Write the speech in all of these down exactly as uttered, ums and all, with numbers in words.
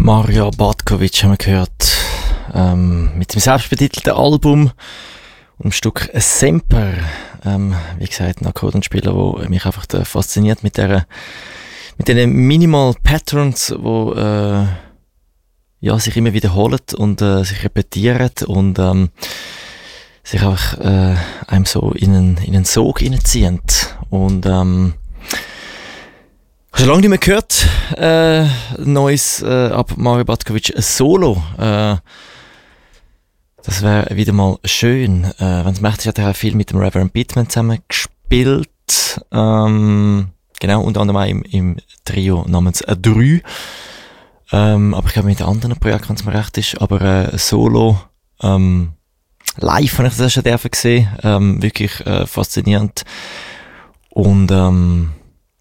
Mario Batkovic haben wir gehört, ähm, mit dem selbstbetitelten Album und dem Stück Semper. Ähm, wie gesagt, ein Akkordeonspieler, der mich einfach äh, fasziniert mit der, mit den Minimal Patterns, wo äh, ja, sich immer wiederholen und äh, sich repetieren und ähm, sich einfach äh, einem so in einen, in einen Sog hineinziehen. Und ähm, schon lange nicht mehr gehört, äh, Neues äh, ab Mario Batkovic Solo. Äh, das wäre wieder mal schön. Äh, wenn es möchte, hat er auch viel mit dem Reverend Beatman zusammen gespielt. Ähm, genau, unter anderem auch im, im Trio namens drei. Ähm, aber ich glaube, mit anderen Projekten, wenn es mir recht ist. Aber äh, Solo, ähm, live habe ich das schon gesehen. Ähm, wirklich äh, faszinierend. Und ähm,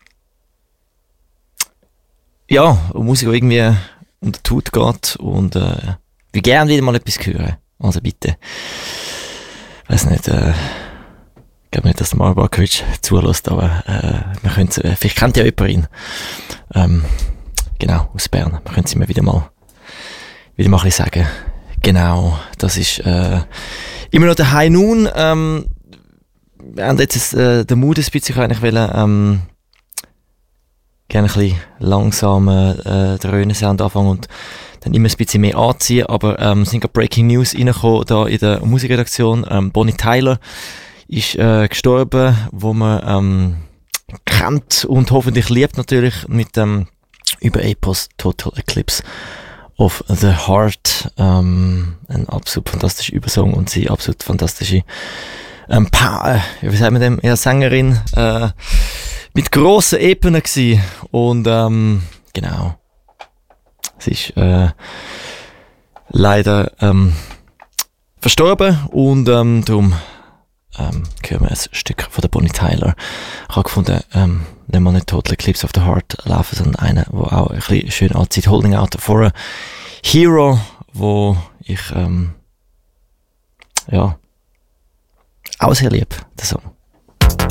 ja, Musik, die irgendwie unter die Haut geht und äh, wir gerne wieder mal etwas hören. Also bitte. Ich weiss nicht, äh, ich glaube nicht, dass der Mario Batkovic zulässt, aber äh, wir können äh, vielleicht kennt ja jemand ihn. Ähm, genau, aus Bern. Wir können es immer wieder mal wieder mal ein bisschen sagen. Genau, das ist äh, immer noch der High Noon. Ähm, wir haben jetzt äh, den Mut ein bisschen eigentlich wollen, ähm, gerne ein bisschen langsam äh, Dröhnen-Sound anfangen und dann immer ein bisschen mehr anziehen, aber ähm, sind gerade Breaking News reingekommen da in der Musikredaktion. Ähm, Bonnie Tyler ist äh, gestorben, wo man ähm, kennt und hoffentlich liebt natürlich mit dem ähm, über Epos Total Eclipse of the Heart. Ähm, ein absolut fantastischer Übersong und sie absolut fantastische ähm, pa- äh, wie sagt man dem? Ja, Sängerin äh, mit grossen Ebenen gsi und ähm, genau, sie ist äh, leider ähm, verstorben und ähm, darum ähm, hören wir ein Stück von der Bonnie Tyler. Ich habe gefunden, ähm, nicht mal nicht Total Eclipse of the Heart laufen, sondern einen, der auch ein bisschen schön anzieht. Holding Out for a Hero, wo ich ähm, ja auch sehr lieb, den Song.